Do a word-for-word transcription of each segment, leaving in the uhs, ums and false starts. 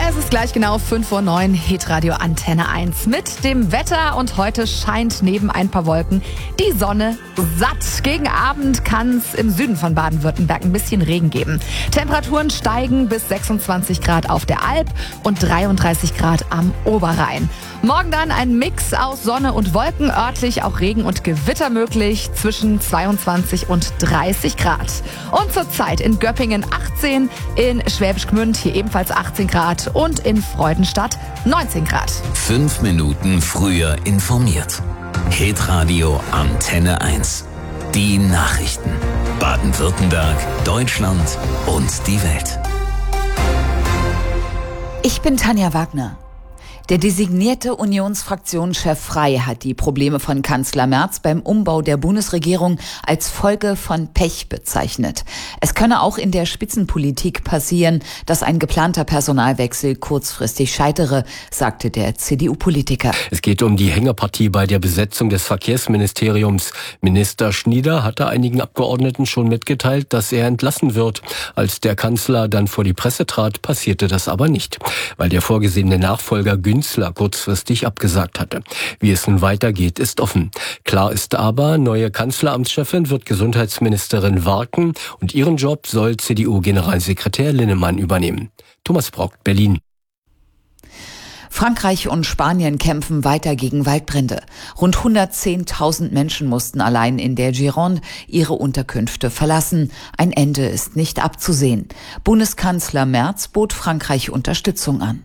Es ist gleich genau fünf Uhr neun, Hitradio Antenne eins mit dem Wetter und heute scheint neben ein paar Wolken die Sonne satt. Gegen Abend kann es im Süden von Baden-Württemberg ein bisschen Regen geben. Temperaturen steigen bis sechsundzwanzig Grad auf der Alp und dreiunddreißig Grad am Oberrhein. Morgen dann ein Mix aus Sonne und Wolken, örtlich auch Regen und Gewitter möglich, zwischen zweiundzwanzig und dreißig Grad. Und zurzeit in Göppingen achtzehn, in Schwäbisch Gmünd hier ebenfalls achtzehn Grad und in Freudenstadt neunzehn Grad. Fünf Minuten früher informiert. Hitradio Antenne eins. Die Nachrichten. Baden-Württemberg, Deutschland und die Welt. Ich bin Tanja Wagner. Der designierte Unionsfraktionschef Frey hat die Probleme von Kanzler Merz beim Umbau der Bundesregierung als Folge von Pech bezeichnet. Es könne auch in der Spitzenpolitik passieren, dass ein geplanter Personalwechsel kurzfristig scheitere, sagte der C D U-Politiker. Es geht um die Hängepartie bei der Besetzung des Verkehrsministeriums. Minister Schnieder hatte einigen Abgeordneten schon mitgeteilt, dass er entlassen wird. Als der Kanzler dann vor die Presse trat, passierte das aber nicht, weil der vorgesehene Nachfolger Günzler kurzfristig abgesagt hatte. Wie es nun weitergeht, ist offen. Klar ist aber, neue Kanzleramtschefin wird Gesundheitsministerin Warken und ihren Job soll C D U-Generalsekretär Linnemann übernehmen. Thomas Brock, Berlin. Frankreich und Spanien kämpfen weiter gegen Waldbrände. Rund hundertzehntausend Menschen mussten allein in der Gironde ihre Unterkünfte verlassen. Ein Ende ist nicht abzusehen. Bundeskanzler Merz bot Frankreich Unterstützung an.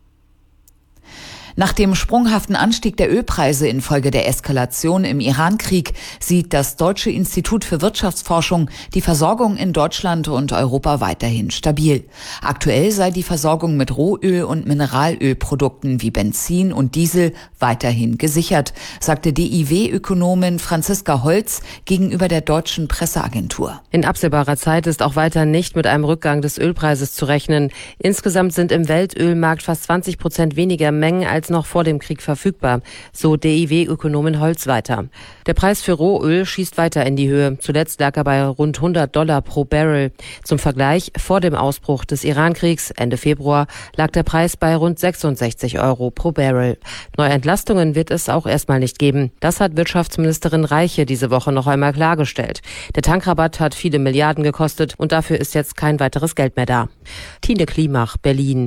Nach dem sprunghaften Anstieg der Ölpreise infolge der Eskalation im Iran-Krieg sieht das Deutsche Institut für Wirtschaftsforschung die Versorgung in Deutschland und Europa weiterhin stabil. Aktuell sei die Versorgung mit Rohöl- und Mineralölprodukten wie Benzin und Diesel weiterhin gesichert, sagte D I W-Ökonomin Franziska Holz gegenüber der deutschen Presseagentur. In absehbarer Zeit ist auch weiter nicht mit einem Rückgang des Ölpreises zu rechnen. Insgesamt sind im Weltölmarkt fast zwanzig Prozent weniger Mengen als noch vor dem Krieg verfügbar, so D I W-Ökonomin Holz weiter. Der Preis für Rohöl schießt weiter in die Höhe. Zuletzt lag er bei rund hundert Dollar pro Barrel. Zum Vergleich, vor dem Ausbruch des Iran-Kriegs Ende Februar lag der Preis bei rund sechsundsechzig Euro pro Barrel. Neue Entlastungen wird es auch erstmal nicht geben. Das hat Wirtschaftsministerin Reiche diese Woche noch einmal klargestellt. Der Tankrabatt hat viele Milliarden gekostet und dafür ist jetzt kein weiteres Geld mehr da. Tine Klimach, Berlin.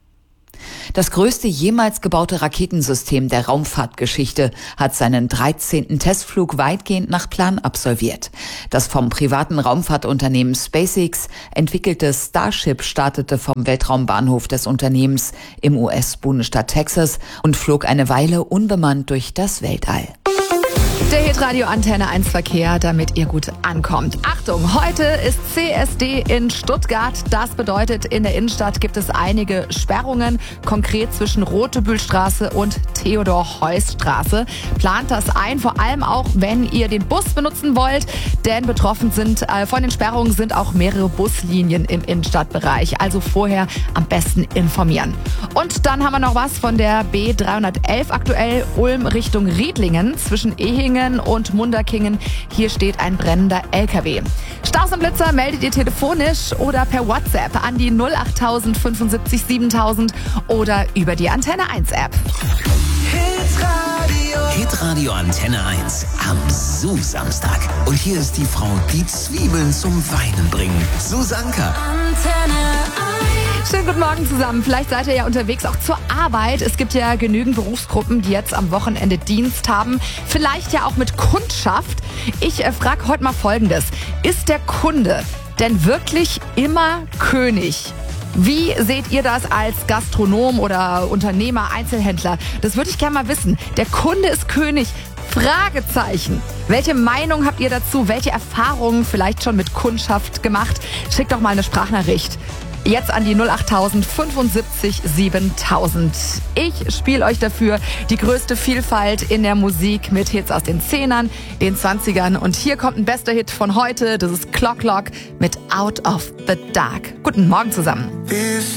Das größte jemals gebaute Raketensystem der Raumfahrtgeschichte hat seinen dreizehnten Testflug weitgehend nach Plan absolviert. Das vom privaten Raumfahrtunternehmen SpaceX entwickelte Starship startete vom Weltraumbahnhof des Unternehmens im U S-Bundesstaat Texas und flog eine Weile unbemannt durch das Weltall. Der Hitradio Antenne eins Verkehr, damit ihr gut ankommt. Achtung, heute ist C S D in Stuttgart. Das bedeutet, in der Innenstadt gibt es einige Sperrungen, konkret zwischen Rotebühlstraße und Theodor-Heuss-Straße. Plant das ein, vor allem auch, wenn ihr den Bus benutzen wollt, denn betroffen sind äh, von den Sperrungen sind auch mehrere Buslinien im Innenstadtbereich. Also vorher am besten informieren. Und dann haben wir noch was von der B dreihundertelf aktuell, Ulm Richtung Riedlingen zwischen Ehingen und Munderkingen. Hier steht ein brennender L K W. Staus und Blitzer meldet ihr telefonisch oder per WhatsApp an die null acht null fünfundsiebzig siebentausend oder über die Antenne eins App. Hitradio. Hitradio Antenne eins am Su-Samstag. Und hier ist die Frau, die Zwiebeln zum Weinen bringen. Susanka. Antenne eins. Schönen guten Morgen zusammen. Vielleicht seid ihr ja unterwegs auch zur Arbeit. Es gibt ja genügend Berufsgruppen, die jetzt am Wochenende Dienst haben. Vielleicht ja auch mit Kundschaft. Ich äh, frage heute mal Folgendes. Ist der Kunde denn wirklich immer König? Wie seht ihr das als Gastronom oder Unternehmer, Einzelhändler? Das würde ich gerne mal wissen. Der Kunde ist König. Fragezeichen. Welche Meinung habt ihr dazu? Welche Erfahrungen vielleicht schon mit Kundschaft gemacht? Schickt doch mal eine Sprachnachricht. Jetzt an die null acht null fünfundsiebzig siebentausend. Ich spiele euch dafür die größte Vielfalt in der Musik mit Hits aus den Zehnern, den Zwanzigern. Und hier kommt ein bester Hit von heute. Das ist Clock Clock mit Out of the Dark. Guten Morgen zusammen.